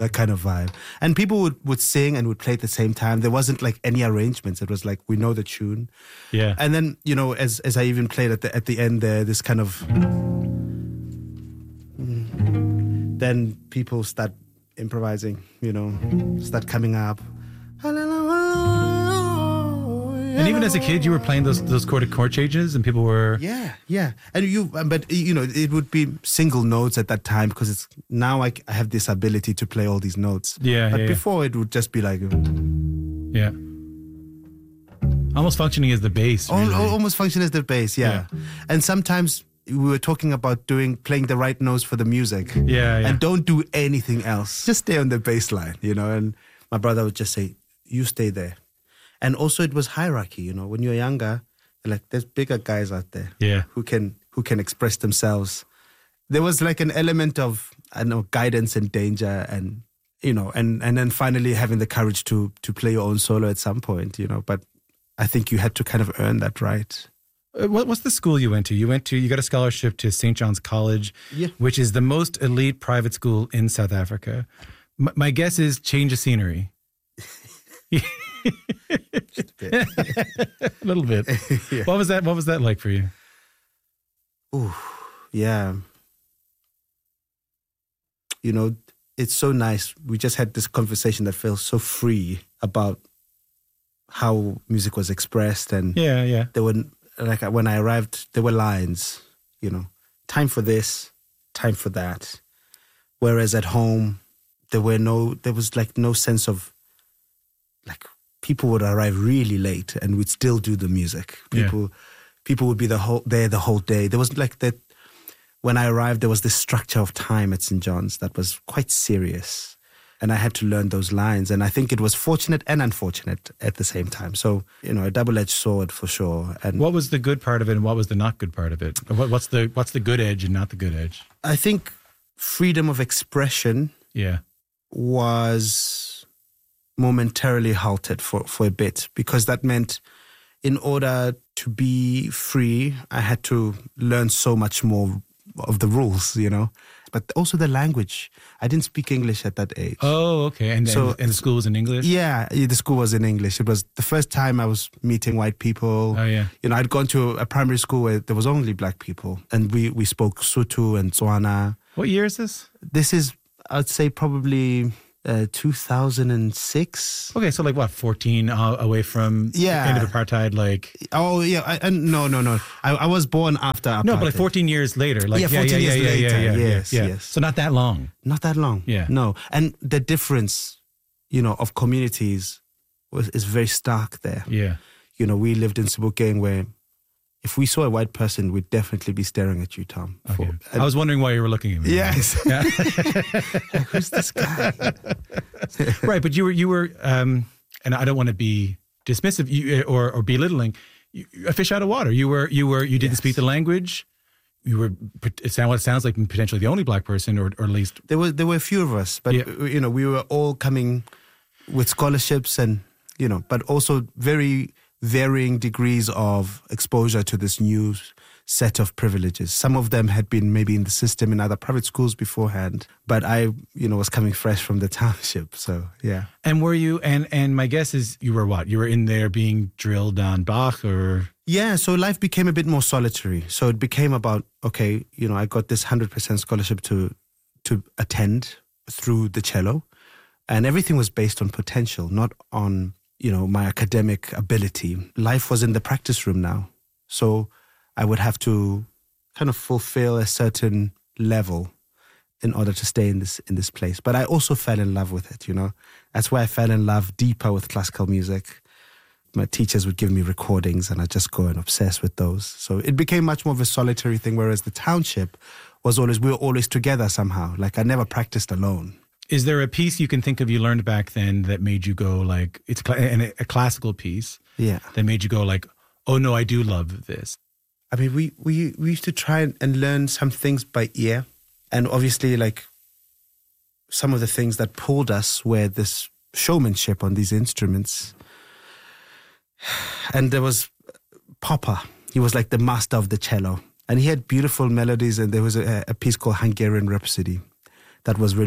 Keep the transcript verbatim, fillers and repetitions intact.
that kind of vibe. And people would, would sing and would play at the same time. There wasn't like any arrangements. It was like, we know the tune. Yeah. And then, you know, as as I even played at the at the end there, this kind of, then people start improvising, you know, start coming up. And even as a kid, you were playing those those chord chord changes, and people were yeah, yeah. And you, but you know, it would be single notes at that time because it's now I, I have this ability to play all these notes. Yeah, but yeah, before yeah. it would just be like yeah, almost functioning as the bass. Really. All, almost function as the bass. Yeah. yeah, and sometimes we were talking about doing playing the right notes for the music. Yeah, yeah. And don't do anything else. Just stay on the bass line, you know. And my brother would just say, "You stay there." And also it was hierarchy, you know. When you're younger, like there's bigger guys out there yeah. who can who can express themselves. There was like an element of, I don't know, guidance and danger and, you know, and, and then finally having the courage to to play your own solo at some point, you know. But I think you had to kind of earn that right. Uh, what, what's the school you went to? You went to, you got a scholarship to Saint John's College, yeah. which is the most elite private school in South Africa. M- my guess is change of scenery. Just a bit. A little bit. yeah. What was that? What was that like for you? Ooh, yeah. You know, it's so nice. We just had this conversation that feels so free about how music was expressed, and yeah, yeah. There were like when I arrived, there were lines. You know, time for this, time for that. Whereas at home, there were no. There was like no sense of like. People would arrive really late and we'd still do the music. People yeah. people would be the whole there the whole day. There was like that when I arrived, there was this structure of time at Saint John's that was quite serious. And I had to learn those lines. And I think it was fortunate and unfortunate at the same time. So, you know, a double-edged sword for sure. And what was the good part of it and what was the not good part of it? What, what's the what's the good edge and not the good edge? I think freedom of expression yeah. was momentarily halted for, for a bit, because that meant in order to be free, I had to learn so much more of the rules, you know, but also the language. I didn't speak English at that age. Oh, okay. And, so, and, and the school was in English? Yeah, the school was in English. It was the first time I was meeting white people. Oh, yeah. You know, I'd gone to a primary school where there was only black people, and we, we spoke Sotho and Tswana. What year is this? This is, I'd say, probably... Uh, two thousand six. Okay, so like what, fourteen uh, away from yeah. the end of apartheid, like... Oh, yeah, I, I, no, no, no. I, I was born after apartheid. No, but like fourteen years later. Like, yeah, fourteen yeah, yeah, years yeah, later. Yeah, yeah, yes, yeah. yes. So not that long. Not that long. Yeah. No, and the difference, you know, of communities was is very stark there. Yeah. You know, we lived in Sebokeng where if we saw a white person, we'd definitely be staring at you, Tom. Okay. For, I was wondering why you were looking at me. Yes. Yeah. Like, who's this guy? Right, but you were, you were, um, and I don't want to be dismissive you, or, or belittling, you, a fish out of water. You were, you were, you didn't yes. speak the language. You were, it sounds, it sounds like potentially the only black person, or, or at least. There were, there were a few of us, but, yeah. you know, we were all coming with scholarships and, you know, but also very varying degrees of exposure to this new set of privileges. Some of them had been maybe in the system in other private schools beforehand, but I, you know, was coming fresh from the township. So, yeah. And were you, and, and my guess is you were what? You were in there being drilled on Bach or? Yeah, so life became a bit more solitary. So it became about, okay, you know, I got this one hundred percent scholarship to to attend through the cello, and everything was based on potential, not on, you know, my academic ability. Life was in the practice room now. So I would have to kind of fulfill a certain level in order to stay in this in this place. But I also fell in love with it, you know. That's why I fell in love deeper with classical music. My teachers would give me recordings and I'd just go and obsess with those. So it became much more of a solitary thing, whereas the township was always, we were always together somehow. Like I never practiced alone. Is there a piece you can think of you learned back then that made you go like, it's cl- and a, a classical piece yeah. that made you go like, oh no, I do love this? I mean, we, we, we used to try and, and learn some things by ear. And obviously like some of the things that pulled us were this showmanship on these instruments. And there was Popper. He was like the master of the cello. And he had beautiful melodies, and there was a, a piece called Hungarian Rhapsody that was really